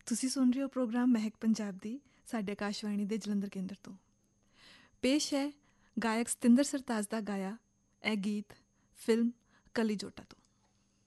ਤੁਸੀਂ ਸੁਣ ਰਹੇ ਹੋ ਪ੍ਰੋਗਰਾਮ ਮਹਿਕ ਪੰਜਾਬ ਦੀ ਸਾਡੇ ਆਕਾਸ਼ਵਾਣੀ ਦੇ ਜਲੰਧਰ ਕੇਂਦਰ ਤੋਂ। ਪੇਸ਼ ਹੈ ਗਾਇਕ ਸਤਿੰਦਰ ਸਰਤਾਜ ਦਾ ਗਾਇਆ ਇਹ ਗੀਤ ਫਿਲਮ ਕਲੀ ਜੋਟਾ ਤੋਂ।